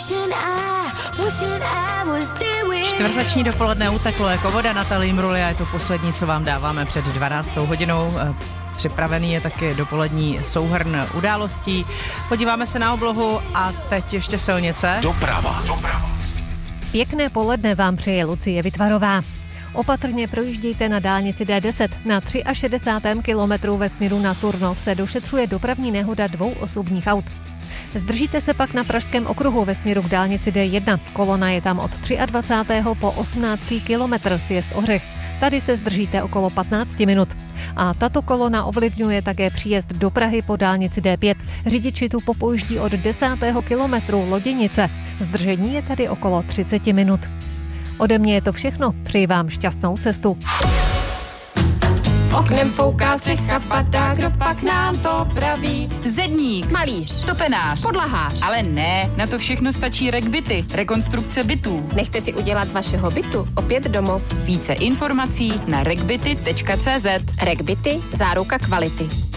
Čtvrteční dopoledne uteklo jako voda. Natalie Imbruglia, je to poslední, co vám dáváme před 12. hodinou. Připravený je taky dopolední souhrn událostí. Podíváme se na oblohu a teď ještě silnice. Doprava. Pěkné poledne vám přeje Lucie Vytvarová. Opatrně projíždějte na dálnici D10. Na 63. kilometru ve směru na Turnov se došetřuje dopravní nehoda 2 osobních aut. Zdržíte se pak na Pražském okruhu ve směru k dálnici D1. Kolona je tam od 23. po 18. kilometr sjezd Ohřech. Tady se zdržíte okolo 15 minut. A tato kolona ovlivňuje také příjezd do Prahy po dálnici D5. Řidiči tu popouždí od 10. kilometru Loděnice. Zdržení je tady okolo 30 minut. Ode mě je to všechno. Přeji vám šťastnou cestu. Oknem fouká, střecha padá, kdo pak nám to praví? Zedník, Malíř, topenář, podlahář. ale ne, na to všechno stačí RegBity, rekonstrukce bytů. Nechte si udělat z vašeho bytu opět domov. Více informací na regbity.cz. RegBity, záruka kvality.